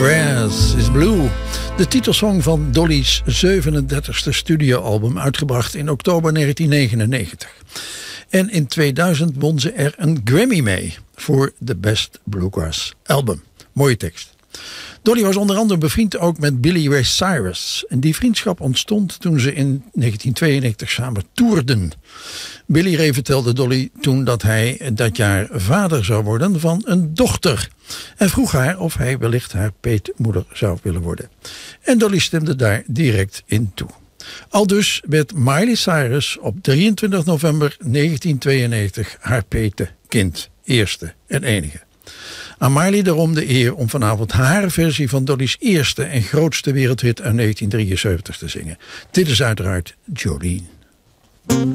Grass is Blue. De titelsong van Dolly's 37e studioalbum, uitgebracht in oktober 1999. En in 2000 won ze er een Grammy mee voor de Best Bluegrass Album. Mooie tekst. Dolly was onder andere bevriend ook met Billy Ray Cyrus. En die vriendschap ontstond toen ze in 1992 samen toerden. Billy Ray vertelde Dolly toen dat hij dat jaar vader zou worden van een dochter. En vroeg haar of hij wellicht haar peetmoeder zou willen worden. En Dolly stemde daar direct in toe. Aldus werd Miley Cyrus op 23 november 1992 haar petekind. Eerste en enige. Aan Miley daarom de eer om vanavond haar versie van Dolly's eerste en grootste wereldhit uit 1973 te zingen. Dit is uiteraard Jolene.